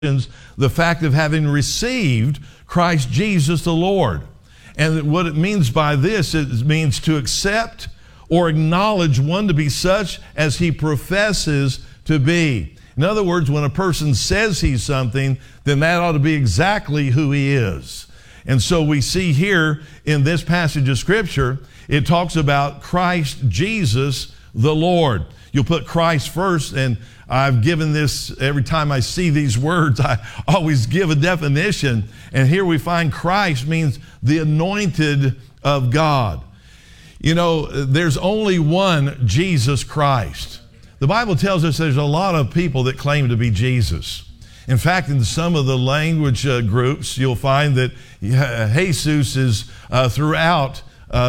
the fact of having received Christ Jesus the Lord. And what it means by this, it means to accept or acknowledge one to be such as he professes to be. In other words, when a person says he's something, then that ought to be exactly who he is. And so we see here in this passage of Scripture, it talks about Christ Jesus the Lord. You'll put Christ first, and I've given this, every time I see these words, I always give a definition. And here we find Christ means the anointed of God. You know, there's only one Jesus Christ. The Bible tells us there's a lot of people that claim to be Jesus. In fact, in some of the language groups, you'll find that Jesus is throughout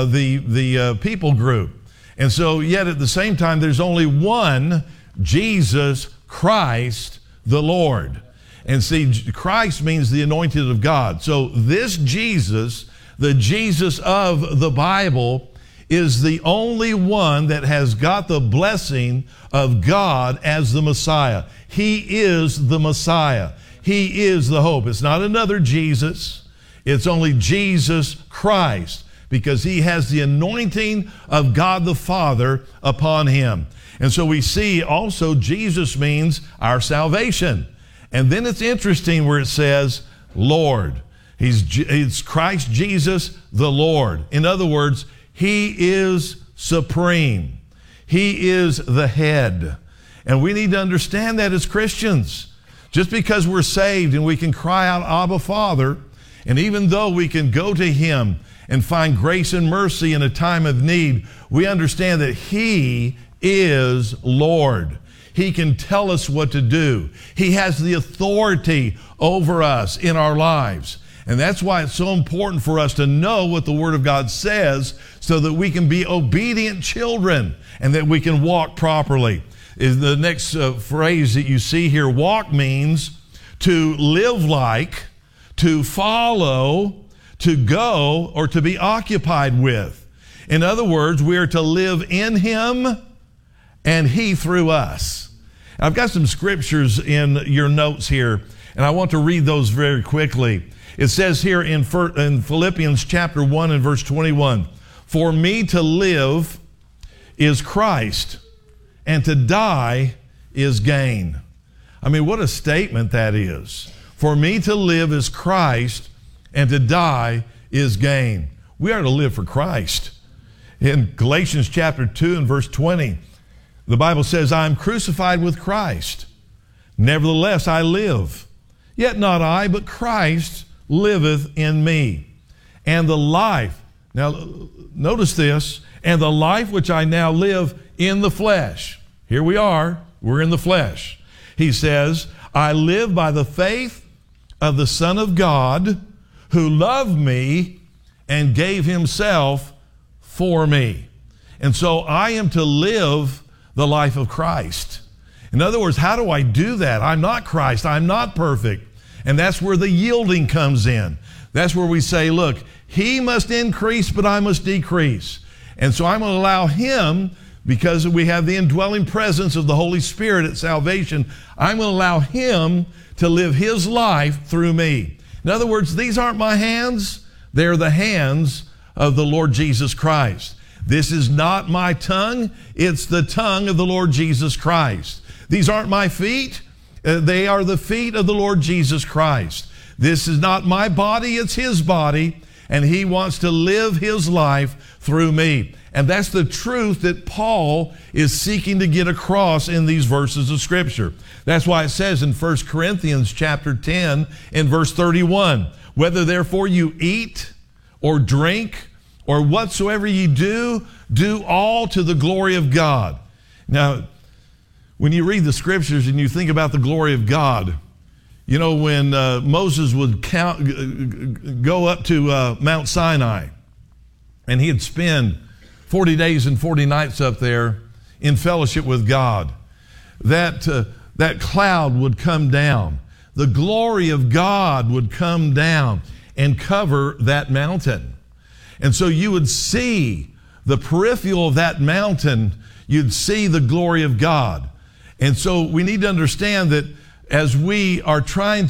the people group. And so, yet at the same time, there's only one Jesus Christ the Lord. And see, Christ means the anointed of God. So this Jesus, the Jesus of the Bible, is the only one that has got the blessing of God as the Messiah. He is the Messiah. He is the hope. It's not another Jesus. It's only Jesus Christ, because he has the anointing of God the Father upon him. And so we see also Jesus means our salvation. And then it's interesting where it says Lord. It's Christ Jesus the Lord. In other words, he is supreme. He is the head. And we need to understand that as Christians. Just because we're saved and we can cry out, Abba, Father, and even though we can go to him and find grace and mercy in a time of need, we understand that he is Lord. He can tell us what to do. He has the authority over us in our lives. And that's why it's so important for us to know what the Word of God says, so that we can be obedient children and that we can walk properly. Is the next phrase that you see here. Walk means to live like, to follow, to go, or to be occupied with. In other words, we are to live in him and he through us. I've got some scriptures in your notes here, and I want to read those very quickly. It says here in Philippians chapter 1 and verse 21, for me to live is Christ, and to die is gain. I mean, what a statement that is. For me to live is Christ, and to die is gain. We are to live for Christ. In Galatians chapter 2 and verse 20, the Bible says, I am crucified with Christ. Nevertheless, I live. Yet not I, but Christ liveth in me. And the life, now notice this, and the life which I now live in the flesh. Here we are, we're in the flesh. He says, I live by the faith of the Son of God, who loved me and gave himself for me. And so I am to live the life of Christ. In other words, how do I do that? I'm not Christ. I'm not perfect. And that's where the yielding comes in. That's where we say, look, he must increase, but I must decrease. And so I'm going to allow him, because we have the indwelling presence of the Holy Spirit at salvation, I'm going to allow him to live his life through me. In other words, these aren't my hands. They're the hands of the Lord Jesus Christ. This is not my tongue. It's the tongue of the Lord Jesus Christ. These aren't my feet. They are the feet of the Lord Jesus Christ. This is not my body. It's his body. And he wants to live his life through me. And that's the truth that Paul is seeking to get across in these verses of Scripture. That's why it says in 1 Corinthians chapter 10 and verse 31, whether therefore you eat or drink or whatsoever ye do, do all to the glory of God. Now, when you read the Scriptures and you think about the glory of God, you know, when Moses would go up to Mount Sinai, and he'd spend 40 days and 40 nights up there in fellowship with God, that cloud would come down. The glory of God would come down and cover that mountain. And so you would see the peripheral of that mountain, you'd see the glory of God. And so we need to understand that as we are trying